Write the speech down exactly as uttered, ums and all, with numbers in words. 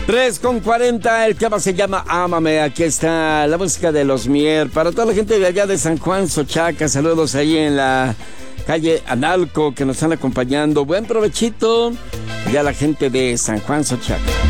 tres con cuarenta, el tema se llama Ámame. Aquí está la música de Los Mier. Para toda la gente de allá de San Juan, Xochaca, saludos ahí en la calle Analco que nos están acompañando. Buen provechito. Ya la gente de San Juan, Xochaca.